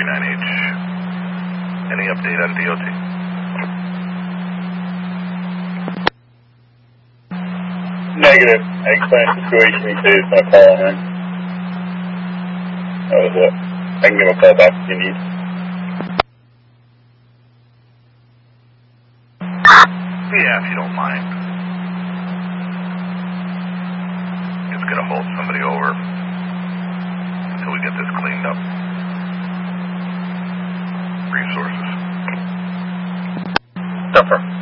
39H. Any update on DOT? Negative. I explained the situation. He said he's going to call him in. That was it. I can give him a call back if you need. Yeah, if you don't mind. Just gonna hold somebody over until we get this cleaned up. Resources. Suffer.